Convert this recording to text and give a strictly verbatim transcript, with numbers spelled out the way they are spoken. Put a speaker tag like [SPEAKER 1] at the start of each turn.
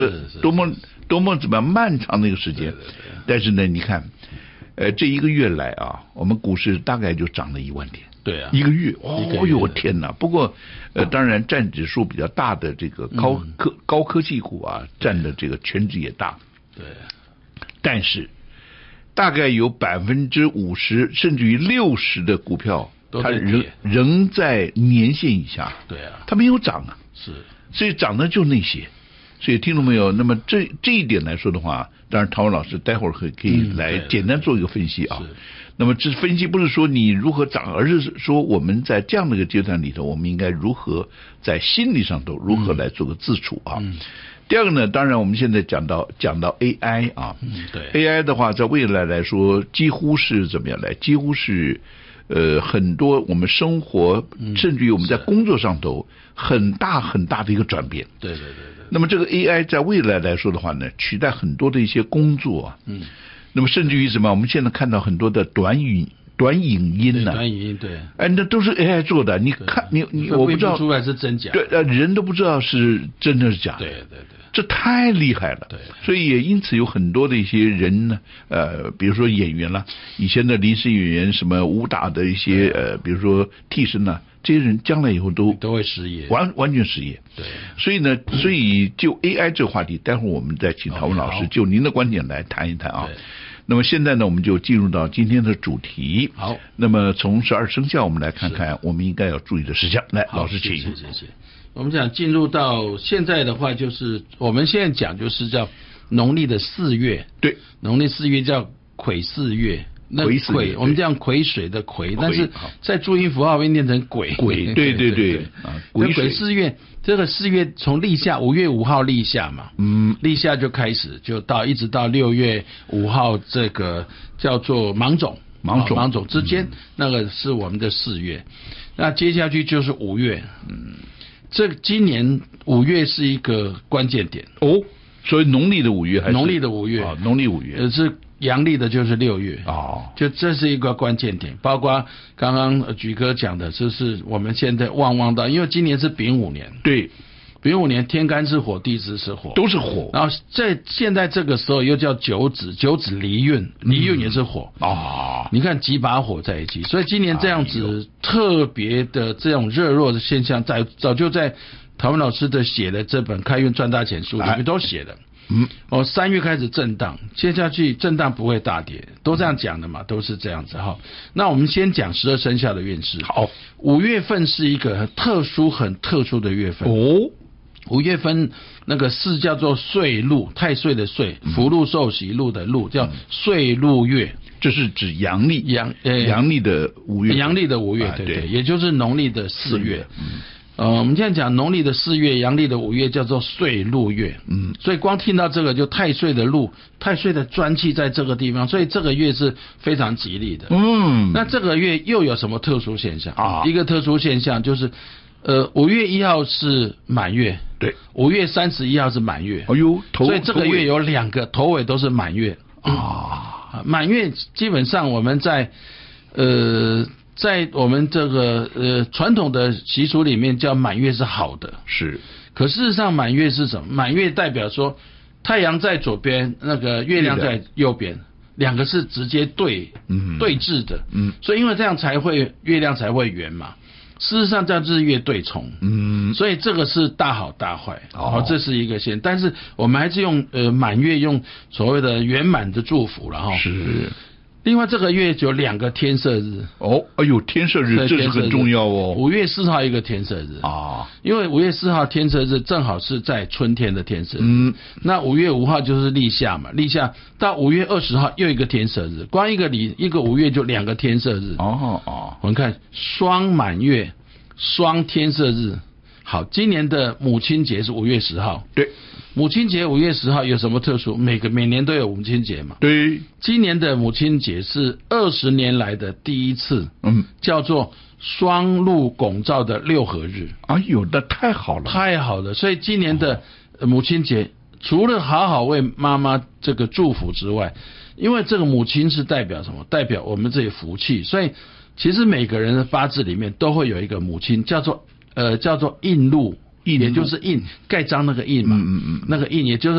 [SPEAKER 1] 多么多么怎么样漫长的一个时间。但是呢，你看，呃，这一个月来啊，我们股市大概就涨了一万点。
[SPEAKER 2] 对啊，
[SPEAKER 1] 一个月，哦呦天哪！不过，呃，当然占指数比较大的这个高科、嗯、高科技股啊，占的这个权值也大。
[SPEAKER 2] 对，
[SPEAKER 1] 但是大概有百分之五十甚至于六十的股票，它仍仍在年线以下。
[SPEAKER 2] 对啊，
[SPEAKER 1] 它没有涨啊。
[SPEAKER 2] 是，
[SPEAKER 1] 所以涨的就那些。所以听懂没有？那么这这一点来说的话，当然陶文老师待会儿可以可以来简单做一个分析啊。
[SPEAKER 2] 嗯、
[SPEAKER 1] 那么这分析不是说你如何涨，而是说我们在这样的一个阶段里头，我们应该如何在心理上头如何来做个自处啊。
[SPEAKER 2] 嗯、
[SPEAKER 1] 第二个呢，当然我们现在讲到讲到 A I 啊，
[SPEAKER 2] 嗯、对
[SPEAKER 1] A I 的话，在未来来说，几乎是怎么样来？几乎是呃很多我们生活，
[SPEAKER 2] 嗯、
[SPEAKER 1] 甚至于我们在工作上头很大很大的一个转变。
[SPEAKER 2] 对对对对。
[SPEAKER 1] 那么这个 A I 在未来来说的话呢，取代很多的一些工作啊。
[SPEAKER 2] 嗯。
[SPEAKER 1] 那么甚至于什么？我们现在看到很多的短语、短影音呢、啊。
[SPEAKER 2] 短影音对。
[SPEAKER 1] 哎，那都是 A I 做的。你看，你你我不知道
[SPEAKER 2] 出来是真假。
[SPEAKER 1] 对，呃，人都不知道是真的是假的。
[SPEAKER 2] 对对对。
[SPEAKER 1] 这太厉害了。
[SPEAKER 2] 对。
[SPEAKER 1] 所以也因此有很多的一些人呢，呃，比如说演员啦，以前的临时演员，什么武打的一些呃，比如说替身呐、啊。这些人将来以后都
[SPEAKER 2] 都会失业，
[SPEAKER 1] 完完全失业。
[SPEAKER 2] 对，
[SPEAKER 1] 所以呢，所以就 A I 这个话题，待会儿我们再请陶文老师就您的观点来谈一谈啊。那么现在呢，我们就进入到今天的主题。
[SPEAKER 2] 好，
[SPEAKER 1] 那么从十二生肖，我们来看看我们应该要注意的事项。来，老师请。
[SPEAKER 2] 谢谢谢谢。我们讲进入到现在的话，就是我们现在讲就是叫农历的四月，
[SPEAKER 1] 对，
[SPEAKER 2] 农历四月叫癸四月。那癸，我们这样癸水的癸，但是在注音符号会念成鬼。
[SPEAKER 1] 鬼，对对对
[SPEAKER 2] 啊，癸水四月，这个四月从立夏，五月五号立夏嘛，
[SPEAKER 1] 嗯，
[SPEAKER 2] 立夏就开始，就到一直到六月五号，这个叫做芒种，
[SPEAKER 1] 芒种
[SPEAKER 2] 芒种之间，那个是我们的四月。那接下去就是五月，嗯，这今年五月是一个关键点
[SPEAKER 1] 哦，所以农历的五月还是
[SPEAKER 2] 农历的五月
[SPEAKER 1] 啊，农历五月
[SPEAKER 2] 呃是。阳历的就是六月
[SPEAKER 1] 哦，
[SPEAKER 2] 就这是一个关键点，包括刚刚举哥讲的，就是我们现在望望到，因为今年是丙午年，
[SPEAKER 1] 对，
[SPEAKER 2] 丙午年天干是火，地支是火，
[SPEAKER 1] 都是火，
[SPEAKER 2] 然后在现在这个时候又叫九子，九子离运，离运也是火
[SPEAKER 1] 啊、嗯哦，
[SPEAKER 2] 你看几把火在一起，所以今年这样子特别的这种热络的现象，在早就在陶文老师的写的这本《开运赚大钱》书里面都写了。
[SPEAKER 1] 嗯，
[SPEAKER 2] 哦，三月开始震荡，接下去震荡不会大跌，都这样讲的嘛，都是这样子哈。那我们先讲十二生肖的运势。
[SPEAKER 1] 好，
[SPEAKER 2] 五月份是一个很特殊、很特殊的月份
[SPEAKER 1] 哦。
[SPEAKER 2] 五月份那个四叫做岁禄，太岁的岁，福禄寿喜禄的禄，叫岁禄月。
[SPEAKER 1] 这是指阳历，
[SPEAKER 2] 阳呃
[SPEAKER 1] 阳历的五月，
[SPEAKER 2] 阳历的五月，
[SPEAKER 1] 啊、
[SPEAKER 2] 对 对,
[SPEAKER 1] 对，
[SPEAKER 2] 也就是农历的四月。
[SPEAKER 1] 嗯
[SPEAKER 2] 呃，我们现在讲农历的四月，阳历的五月叫做岁禄月，
[SPEAKER 1] 嗯，
[SPEAKER 2] 所以光听到这个就太岁的禄，太岁的专气在这个地方，所以这个月是非常吉利的。
[SPEAKER 1] 嗯，
[SPEAKER 2] 那这个月又有什么特殊现象
[SPEAKER 1] 啊？
[SPEAKER 2] 一个特殊现象就是，呃，五月一号是满月，
[SPEAKER 1] 对，
[SPEAKER 2] 五月三十一号是满月，
[SPEAKER 1] 哎呦，头
[SPEAKER 2] 所以这个月有两个头尾都是满月
[SPEAKER 1] 啊。
[SPEAKER 2] 满月基本上我们在呃。在我们这个呃传统的习俗里面，叫满月是好的，
[SPEAKER 1] 是。
[SPEAKER 2] 可事实上，满月是什么？满月代表说，太阳在左边，那个月亮在右边，两个是直接对
[SPEAKER 1] 嗯
[SPEAKER 2] 对峙的，
[SPEAKER 1] 嗯，
[SPEAKER 2] 所以因为这样才会月亮才会圆嘛。事实上叫日月对冲，
[SPEAKER 1] 嗯，
[SPEAKER 2] 所以这个是大好大坏，
[SPEAKER 1] 哦，
[SPEAKER 2] 这是一个线。但是我们还是用呃满月用所谓的圆满的祝福了哈。
[SPEAKER 1] 是。
[SPEAKER 2] 另外这个月有两个天赦日
[SPEAKER 1] 哦，哎呦，天赦日这是很重要哦。
[SPEAKER 2] 五月四号一个天赦日
[SPEAKER 1] 啊，
[SPEAKER 2] 因为五月四号天赦日正好是在春天的天赦日。
[SPEAKER 1] 嗯，
[SPEAKER 2] 那五月五号就是立夏嘛，立夏到五月二十号又一个天赦日，光一个礼一个五月就两个天赦日。
[SPEAKER 1] 哦哦，
[SPEAKER 2] 我们看双满月，双天赦日。好，今年的母亲节是五月十号。
[SPEAKER 1] 对。
[SPEAKER 2] 母亲节五月十号有什么特殊？每个每年都有母亲节嘛。
[SPEAKER 1] 对。
[SPEAKER 2] 今年的母亲节是二十年来的第一次，
[SPEAKER 1] 嗯，
[SPEAKER 2] 叫做双禄拱照的六合日。
[SPEAKER 1] 哎呦，那太好了，
[SPEAKER 2] 太好了！所以今年的母亲节，除了好好为妈妈这个祝福之外，因为这个母亲是代表什么？代表我们这里福气，所以其实每个人的八字里面都会有一个母亲，叫做呃叫做印禄
[SPEAKER 1] 印
[SPEAKER 2] 也就是印盖章那个印嘛，
[SPEAKER 1] 嗯嗯嗯
[SPEAKER 2] 那个印也就是